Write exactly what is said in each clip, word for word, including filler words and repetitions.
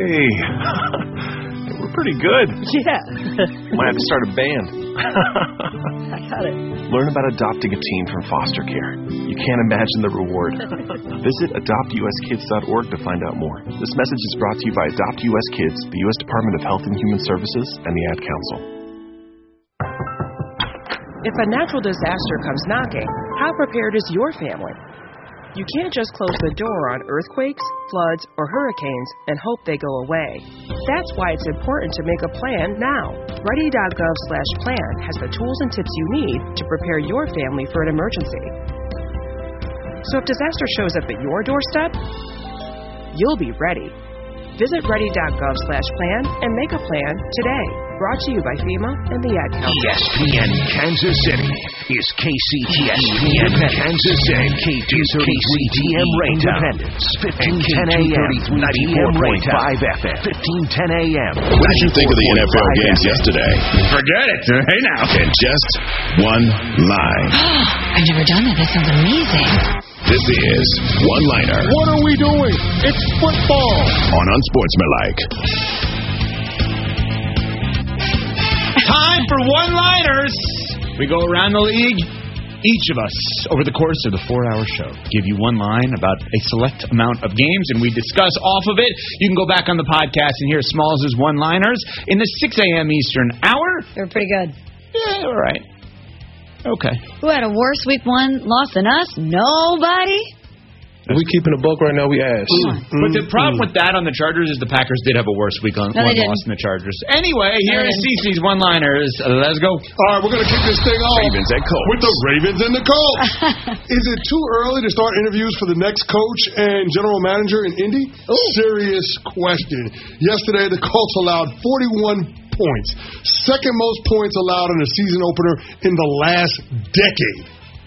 Hey, we're pretty good. Yeah. Might have to start a band. I got it. Learn about adopting a teen from foster care. You can't imagine the reward. Visit adopt u s kids dot org to find out more. This message is brought to you by Adopt U S Kids, the U S Department of Health and Human Services, and the Ad Council. If a natural disaster comes knocking, how prepared is your family? You can't just close the door on earthquakes, floods, or hurricanes and hope they go away. That's why it's important to make a plan now. Ready dot gov slash plan has the tools and tips you need to prepare your family for an emergency. So if disaster shows up at your doorstep, you'll be ready. Visit ready dot gov slash plan and make a plan today. Brought to you by FEMA and the Ad Council. E S P N Kansas City is K C T S P N Kansas City. K two thirty-three T M Independence. fifteen ten A M. ninety-four point five F M. fifteen ten A M. What did you think of the N F L games yesterday? Forget it. Hey now. In just one line. I've never done that. That sounds amazing. This is One Liner. What are we doing? It's football. On Unsportsmanlike. Time for one-liners. We go around the league. Each of us, over the course of the four-hour show, give you one line about a select amount of games, and we discuss off of it. You can go back on the podcast and hear Smalls' one-liners in the six a.m. Eastern hour. They were pretty good. Yeah, all right. Okay. Who had a worse week one loss than us? Nobody. If we keeping a buck right now, we ass. Mm. Mm. But the problem with that on the Chargers is the Packers did have a worse week on no, one loss than the Chargers. Anyway, no, here is Cece's one-liners. Let's go. All right, we're going to kick this thing off Ravens and Colts. with the Ravens and the Colts. Is it too early to start interviews for the next coach and general manager in Indy? Ooh. Serious question. Yesterday, the Colts allowed forty-one points, second most points allowed in a season opener in the last decade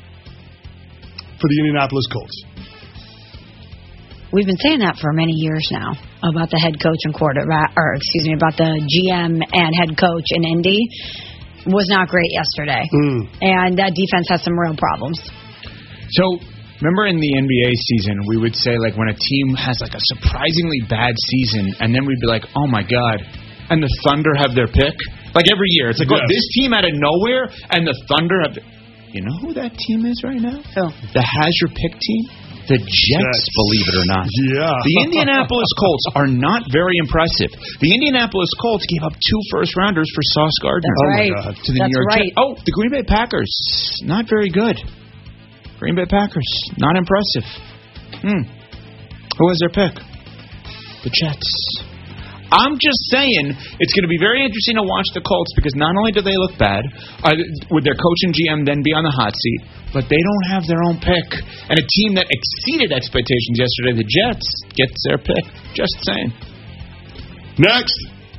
for the Indianapolis Colts. We've been saying that for many years now about the head coach and quarterback, or excuse me, about the G M and head coach in Indy. Was not great yesterday, mm. and that defense has some real problems. So, remember in the N B A season, we would say like when a team has like a surprisingly bad season, and then we'd be like, oh my god, and the Thunder have their pick. Like every year, it's like yes. oh, this team out of nowhere, and the Thunder have. The, you know who that team is right now? Who? The has your pick team. The Jets, Jets, believe it or not. Yeah. The Indianapolis Colts are not very impressive. The Indianapolis Colts gave up two first-rounders for Sauce Gardner. That's oh right. My God. To the That's New York right. Jets. Oh, the Green Bay Packers, not very good. Green Bay Packers, not impressive. Hmm. Who was their pick? The Jets. I'm just saying it's going to be very interesting to watch the Colts because not only do they look bad, uh, would their coach and G M then be on the hot seat, but they don't have their own pick. And a team that exceeded expectations yesterday, the Jets, gets their pick. Just saying. Next.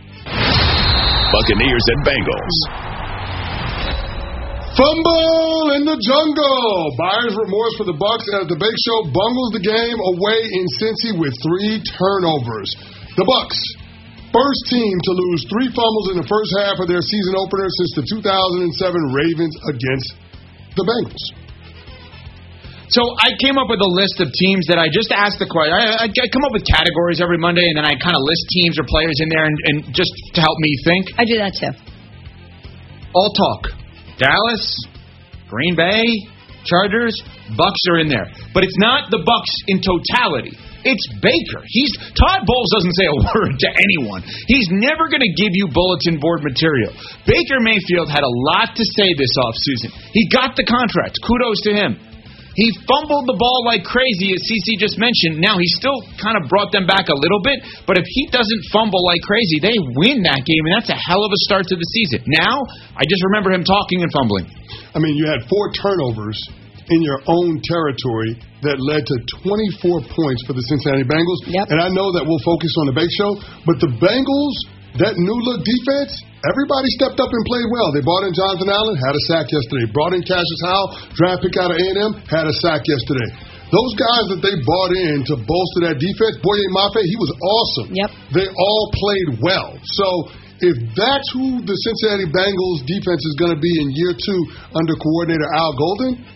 Buccaneers and Bengals. Fumble in the jungle. Buyer's remorse for the Bucs as the Big Show bungles the game away in Cincy with three turnovers. The Bucs. First team to lose three fumbles in the first half of their season opener since the two thousand seven Ravens against the Bengals. So I came up with a list of teams that I just asked the question. I, I come up with categories every Monday, and then I kind of list teams or players in there and, and just to help me think. I do that too. All talk. Dallas, Green Bay, Chargers, Bucs are in there. But it's not the Bucs in totality. It's Baker. He's Todd Bowles doesn't say a word to anyone. He's never going to give you bulletin board material. Baker Mayfield had a lot to say this offseason. He got the contract. Kudos to him. He fumbled the ball like crazy, as Cece just mentioned. Now, he still kind of brought them back a little bit, but if he doesn't fumble like crazy, they win that game, and that's a hell of a start to the season. Now, I just remember him talking and fumbling. I mean, you had four turnovers in your own territory that led to twenty-four points for the Cincinnati Bengals. Yep. And I know that we'll focus on the Bake Show, but the Bengals, that new-look defense, everybody stepped up and played well. They brought in Jonathan Allen, had a sack yesterday. Brought in Cassius Howell, draft pick out of A and M, had a sack yesterday. Those guys that they brought in to bolster that defense, Boye Mafe, he was awesome. Yep. They all played well. So if that's who the Cincinnati Bengals defense is going to be in year two under coordinator Al Golden,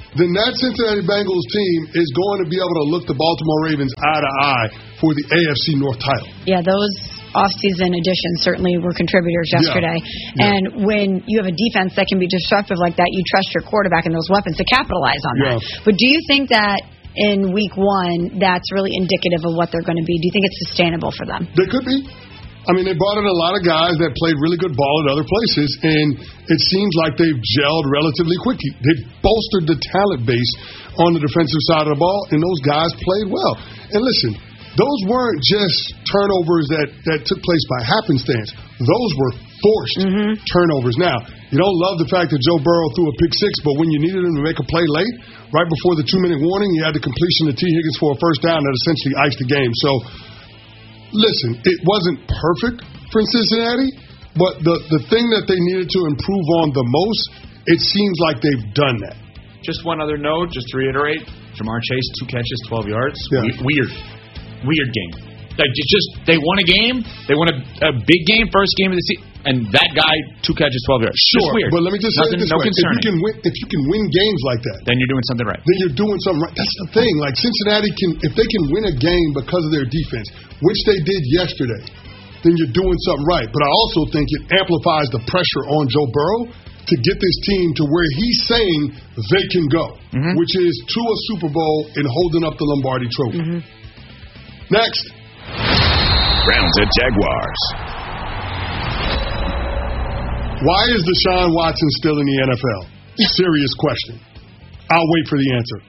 then that Cincinnati Bengals team is going to be able to look the Baltimore Ravens eye to eye for the A F C North title. Yeah, those off-season additions certainly were contributors yesterday. Yeah. Yeah. And when you have a defense that can be disruptive like that, you trust your quarterback and those weapons to capitalize on that. Yeah. But do you think that in week one, that's really indicative of what they're going to be? Do you think it's sustainable for them? They could be. I mean, they brought in a lot of guys that played really good ball at other places, and it seems like they've gelled relatively quickly. They've bolstered the talent base on the defensive side of the ball, and those guys played well. And listen, those weren't just turnovers that, that took place by happenstance. Those were forced mm-hmm. turnovers. Now, you don't love the fact that Joe Burrow threw a pick six, but when you needed him to make a play late, right before the two-minute warning, you had the completion to T. Higgins for a first down that essentially iced the game. So, listen, it wasn't perfect for Cincinnati, but the, the thing that they needed to improve on the most, it seems like they've done that. Just one other note, just to reiterate, Jamar Chase, two catches, twelve yards. Yeah. Weird. Weird game. Like, it's just, they won a game, they won a, a big game, first game of the season, and that guy, two catches, twelve yards. Sure, just weird. But let me just Nothing, say it this no way. concern. If you, can win, if you can win games like that, then you're doing something right. Then you're doing something right. That's the thing. Like, Cincinnati can, if they can win a game because of their defense, which they did yesterday, then you're doing something right. But I also think it amplifies the pressure on Joe Burrow to get this team to where he's saying they can go, mm-hmm. which is to a Super Bowl and holding up the Lombardi Trophy. Mm-hmm. Next. Browns at Jaguars. Why is Deshaun Watson still in the N F L? Serious question. I'll wait for the answer.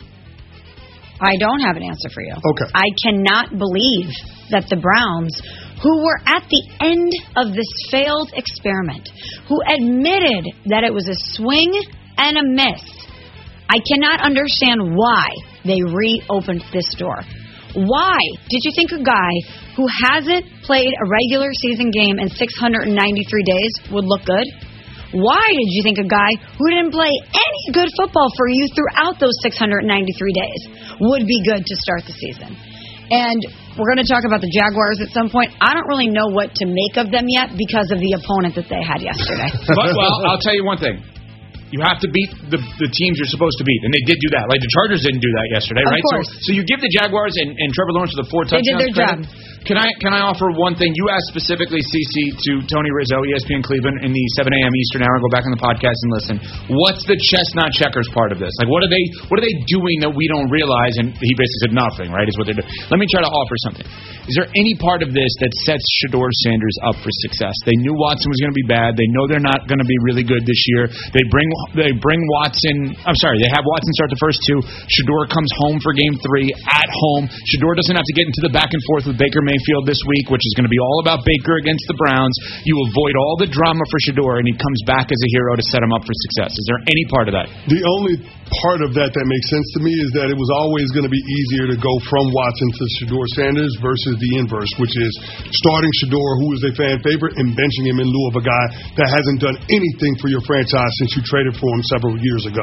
I don't have an answer for you. Okay. I cannot believe that the Browns, who were at the end of this failed experiment, who admitted that it was a swing and a miss, I cannot understand why they reopened this door. Why did you think a guy who hasn't played a regular season game in six hundred ninety-three days would look good? Why did you think a guy who didn't play any good football for you throughout those six hundred ninety-three days would be good to start the season? And we're going to talk about the Jaguars at some point. I don't really know what to make of them yet because of the opponent that they had yesterday. But, well, I'll tell you one thing. You have to beat the the teams you're supposed to beat, and they did do that. Like the Chargers didn't do that yesterday, of right? Course. So, so you give the Jaguars and, and Trevor Lawrence the four touchdowns. They did their credit. job. Can I can I offer one thing? You asked specifically, Cece, to Tony Rizzo, E S P N Cleveland, in the seven a.m. Eastern hour. Go back on the podcast and listen. What's the chestnut checkers part of this? Like, what are they what are they doing that we don't realize? And he basically said nothing, right? Is what they're doing. Let me try to offer something. Is there any part of this that sets Shedeur Sanders up for success? They knew Watson was going to be bad. They know they're not going to be really good this year. They bring they bring Watson. I'm sorry. They have Watson start the first two. Shedeur comes home for game three at home. Shedeur doesn't have to get into the back and forth with Baker Mayfield this week, which is going to be all about Baker against the Browns. You avoid all the drama for Shedeur, and he comes back as a hero to set him up for success. Is there any part of that? The only part of that that makes sense to me is that it was always going to be easier to go from Watson to Shedeur Sanders versus the inverse, which is starting Shedeur, who is a fan favorite, and benching him in lieu of a guy that hasn't done anything for your franchise since you traded for him several years ago.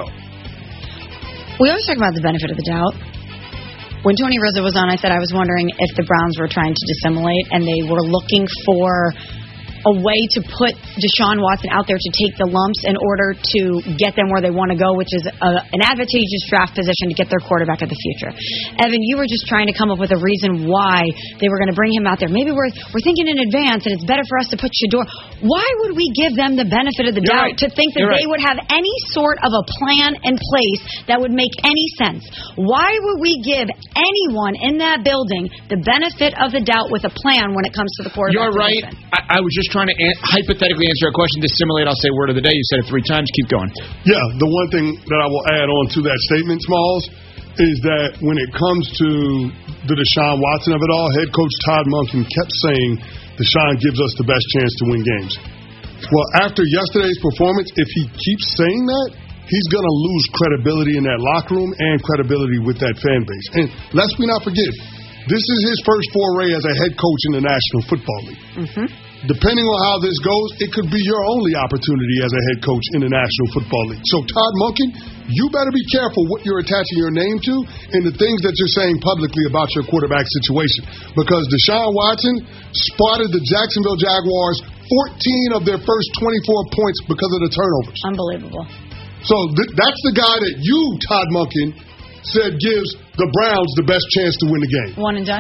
We always talk about the benefit of the doubt. When Tony Rizzo was on, I said I was wondering if the Browns were trying to dissimulate and they were looking for a way to put Deshaun Watson out there to take the lumps in order to get them where they want to go, which is a, an advantageous draft position to get their quarterback of the future. Evan, you were just trying to come up with a reason why they were going to bring him out there. Maybe we're we're thinking in advance, and it's better for us to put Shedeur. Why would we give them the benefit of the You're doubt right. to think that You're they right. would have any sort of a plan in place that would make any sense? Why would we give anyone in that building the benefit of the doubt with a plan when it comes to the quarterback You're right. I, I was just trying to an- hypothetically answer a question. To simulate, I'll say word of the day. You said it three times. Keep going. Yeah, the one thing that I will add on to that statement, Smalls, is that when it comes to the Deshaun Watson of it all, head coach Todd Monken kept saying Deshaun gives us the best chance to win games. Well, after yesterday's performance, if he keeps saying that, he's going to lose credibility in that locker room and credibility with that fan base. And lest we not forget, this is his first foray as a head coach in the National Football League. Mm-hmm. Depending on how this goes, it could be your only opportunity as a head coach in the National Football League. So, Todd Monken, you better be careful what you're attaching your name to and the things that you're saying publicly about your quarterback situation. Because Deshaun Watson spotted the Jacksonville Jaguars fourteen of their first twenty-four points because of the turnovers. Unbelievable. So th- that's the guy that you, Todd Monken, said gives the Browns the best chance to win the game. One and done.